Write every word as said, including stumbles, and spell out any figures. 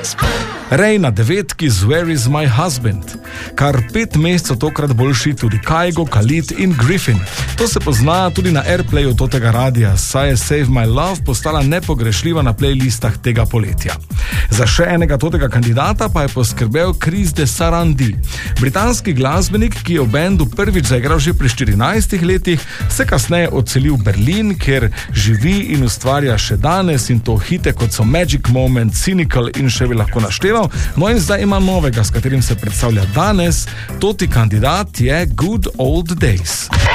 Ray na devetki z Where is my husband? Kar pet mesecev tokrat boljši tudi Kygo, Khalid in Griffin. To se pozna tudi na airplayu totega radija, saj je Save My Love postala nepogrešljiva na playlistah tega poletja. Za še enega totega kandidata pa je poskrbel Chris de Sarandi. Britanski glasbenik, ki je v bendu prvič zaigral že pri štirinajstih letih, se kasneje odselil v Berlin, kjer živi in ustvarja še danes, in to hite kot so Magic Moment, Cynical in še bi lahko našteval. No in zdaj ima novega, s katerim se predstavlja danes. Toti kandidat je Good Old Days.